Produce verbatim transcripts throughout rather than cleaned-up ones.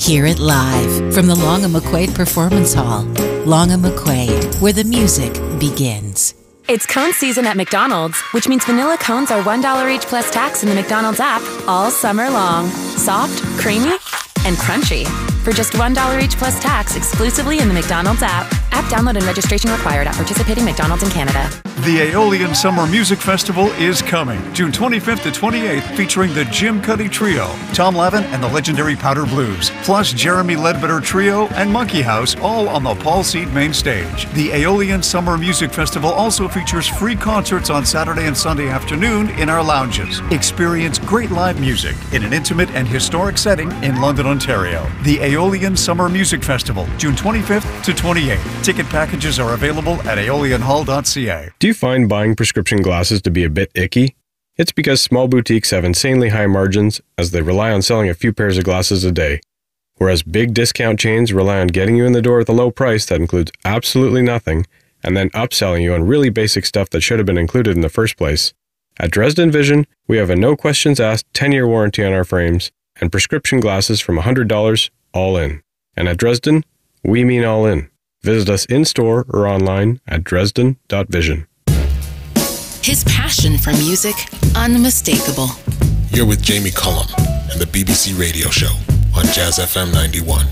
Hear it live from the Long and McQuaid Performance Hall. Long and McQuaid, where the music begins. It's cone season at McDonald's, which means vanilla cones are one dollar each plus tax in the McDonald's app all summer long. Soft, creamy, and crunchy. For just one dollar each plus tax exclusively in the McDonald's app. App download and registration required at participating McDonald's in Canada. The Aeolian Summer Music Festival is coming, June twenty-fifth to twenty-eighth, featuring the Jim Cuddy Trio, Tom Lavin and the legendary Powder Blues, plus Jeremy Ledbetter Trio and Monkey House, all on the Paul Seed main stage. The Aeolian Summer Music Festival also features free concerts on Saturday and Sunday afternoon in our lounges. Experience great live music in an intimate and historic setting in London, Ontario. The Aeolian Summer Music Festival, June twenty-fifth to twenty-eighth. Ticket packages are available at aeolian hall dot c a. Do you find buying prescription glasses to be a bit icky? It's because small boutiques have insanely high margins as they rely on selling a few pairs of glasses a day, whereas big discount chains rely on getting you in the door with a low price that includes absolutely nothing and then upselling you on really basic stuff that should have been included in the first place. At Dresden Vision, we have a no questions asked ten-year warranty on our frames and prescription glasses from one hundred dollars all in. And at Dresden, we mean all in. Visit us in-store or online at dresden dot vision. His passion for music, unmistakable. You're with Jamie Cullum and the B B C Radio Show on Jazz F M ninety-one.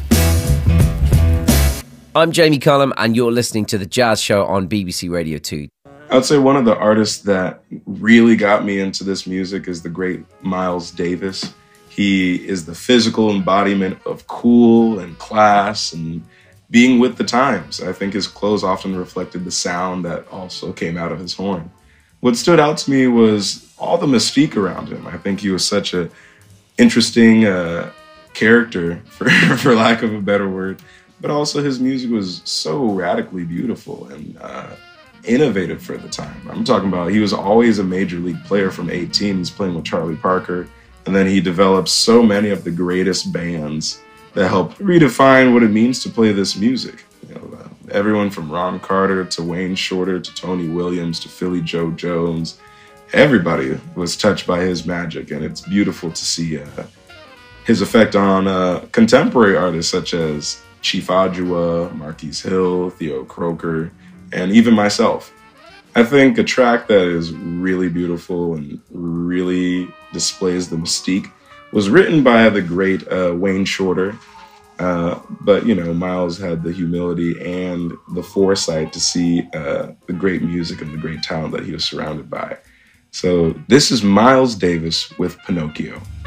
I'm Jamie Cullum, and you're listening to The Jazz Show on B B C Radio two. I'd say one of the artists that really got me into this music is the great Miles Davis. He is the physical embodiment of cool and class and being with the times. I think his clothes often reflected the sound that also came out of his horn. What stood out to me was all the mystique around him. I think he was such an interesting uh, character, for, for lack of a better word, but also his music was so radically beautiful and uh, innovative for the time. I'm talking about he was always a major league player from eighteen. He's playing with Charlie Parker, and then he developed so many of the greatest bands that helped redefine what it means to play this music. You know, uh, everyone from Ron Carter to Wayne Shorter to Tony Williams to Philly Joe Jones, everybody was touched by his magic, and it's beautiful to see uh, his effect on uh, contemporary artists such as Chief Adjua, Marquise Hill, Theo Croker, and even myself. I think a track that is really beautiful and really displays the mystique was written by the great uh, Wayne Shorter, uh, but, you know, Miles had the humility and the foresight to see uh, the great music and the great talent that he was surrounded by. So this is Miles Davis with Pinocchio.